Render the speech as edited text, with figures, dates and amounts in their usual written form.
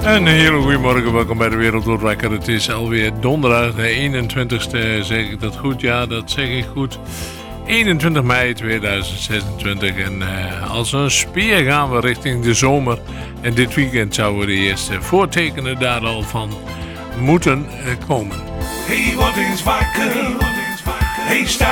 Een hele goede morgen, welkom bij de Wereldwoordwekker. Het is alweer donderdag, de 21ste, zeg ik dat goed? Ja, dat zeg ik goed. 21 mei 2026 en als een spier gaan we richting de zomer. En dit weekend zouden de eerste voortekenen daar al van moeten komen. Hey, word eens wakker. Hey, sta